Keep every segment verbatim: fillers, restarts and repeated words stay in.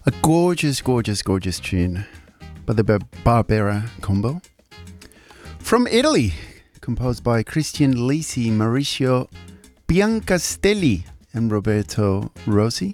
A gorgeous, gorgeous, gorgeous tune by the Bar- Barbera Combo. From Italy, composed by Christian Lisi, Mauricio Biancastelli and Roberto Rossi.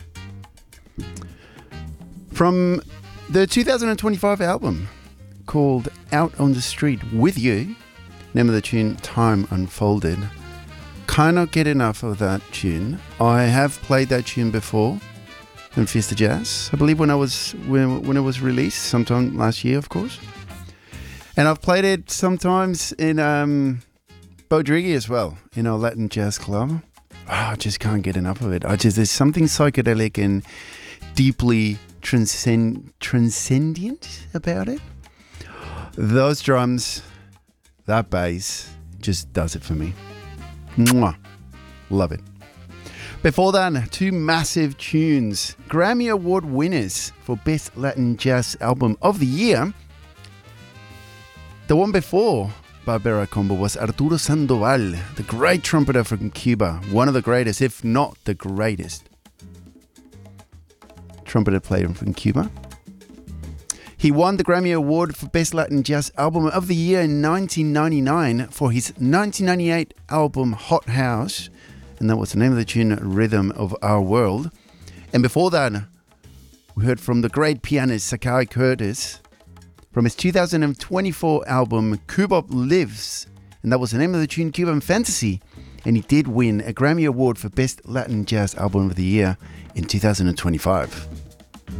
From the two thousand twenty-five album called Out on the Street With You, name of the tune Time Unfolded. Cannot get enough of that tune. I have played that tune before in Fiesta Jazz, I believe when I was when, when it was released, sometime last year, of course. And I've played it sometimes in um, Bodrigi as well, in our Latin jazz club. Oh, I just can't get enough of it. I just there's something psychedelic and deeply transcend transcendent about it. Those drums, that bass, just does it for me. Mwah. Love it. Before that, two massive tunes. Grammy Award winners for Best Latin Jazz Album of the Year. The one before Barbera Combo was Arturo Sandoval, the great trumpeter from Cuba. One of the greatest, if not the greatest trumpeter player from Cuba. He won the Grammy Award for Best Latin Jazz Album of the Year in nineteen ninety-nine for his nineteen ninety-eight album Hot House. And that was the name of the tune, Rhythm of Our World. And before that, we heard from the great pianist Sakai Curtis from his two thousand twenty-four album Cubop Lives. And that was the name of the tune, Cuban Fantasy. And he did win a Grammy Award for Best Latin Jazz Album of the Year in two thousand twenty-five.